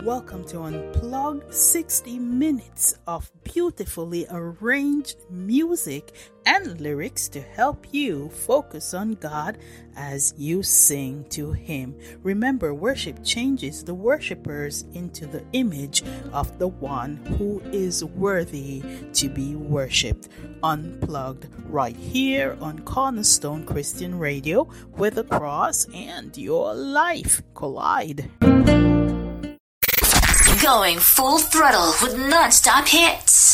Welcome to Unplugged 60 minutes of beautifully arranged music and lyrics to help you focus on God as you sing to Him. Remember, worship changes the worshipers into the image of the one who is worthy to be worshipped. Unplugged right here on Cornerstone Christian Radio, where the cross and your life collide. Going full throttle with non-stop hits.